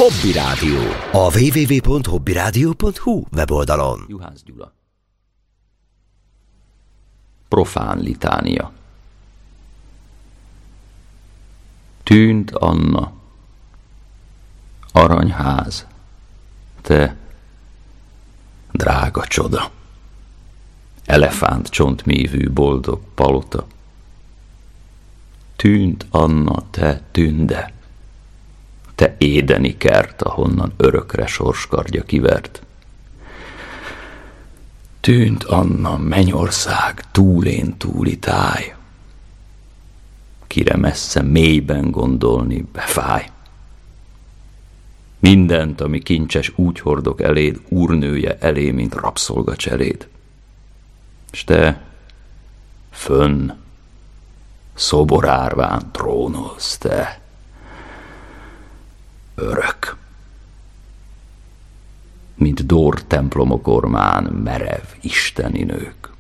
Hobby Rádió. A www.hobbyradio.hu weboldalon. Juhász Gyula. Profán litánia. Tűnt Anna, aranyház, te drága csoda, elefánt csontmívű boldog palota. Tűnt Anna, te tünde, te édeni kert, ahonnan örökre sorskardja kivert. Tűnt Anna, mennyország, túlén túli táj, kire messze mélyben gondolni befáj. Mindent, ami kincses, úgy hordok eléd, úrnője elé, mint rabszolga cseléd. S te fönn, szoborárván trónolsz, te örök. Mint Dór templomok ormán merev isteni nők.